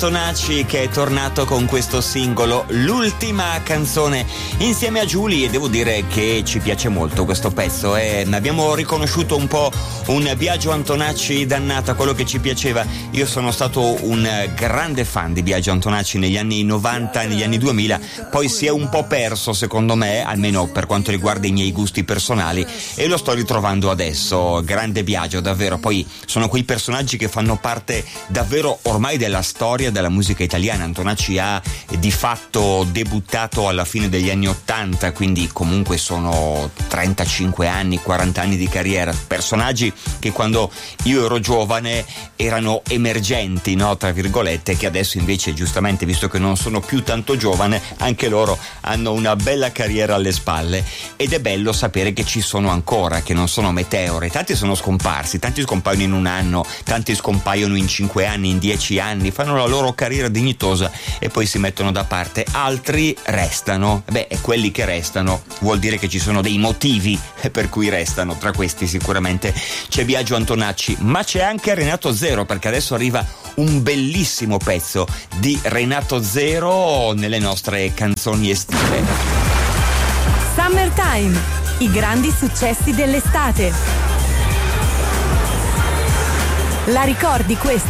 Antonacci che è tornato con questo singolo, l'ultima canzone insieme a Giulia, e devo dire che ci piace molto questo pezzo. Abbiamo riconosciuto un po' un Biagio Antonacci dannata, quello che ci piaceva. Io sono stato un grande fan di Biagio Antonacci negli anni 90, negli anni 2000, poi si è un po' perso secondo me, almeno per quanto riguarda i miei gusti personali, e lo sto ritrovando adesso. Grande Biagio, davvero. Poi sono quei personaggi che fanno parte davvero ormai della storia della musica italiana. Antonacci ha di fatto debuttato alla fine degli anni 80, quindi comunque sono 35 anni, 40 anni di carriera. Personaggi che quando io ero giovane erano emergenti, no, tra virgolette, che adesso invece, giustamente, visto che non sono più tanto giovane, anche loro hanno una bella carriera alle spalle, ed è bello sapere che ci sono ancora, che non sono meteore. Tanti sono scomparsi, tanti scompaiono in un anno, tanti scompaiono in 5 anni, in 10 anni, fanno la loro carriera dignitosa e poi si mettono da parte. Altri restano. E quelli che restano vuol dire che ci sono dei motivi per cui restano. Tra questi sicuramente c'è Biagio Antonacci, ma c'è anche Renato Zero, perché adesso arriva un bellissimo pezzo di Renato Zero nelle nostre canzoni estive. Summertime, i grandi successi dell'estate. La ricordi questa?